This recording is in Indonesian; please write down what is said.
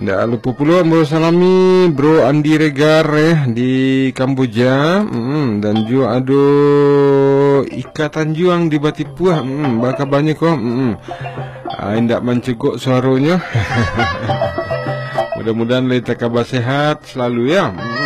Ndak lupa pula Bro Salami, Bro Andi Regar di Kamboja, dan juga ada Ikatan Juang di Batipuah, bakal banyak kok, ndak menceguk suaranya. Mudah-mudahan kita kabar sehat selalu ya.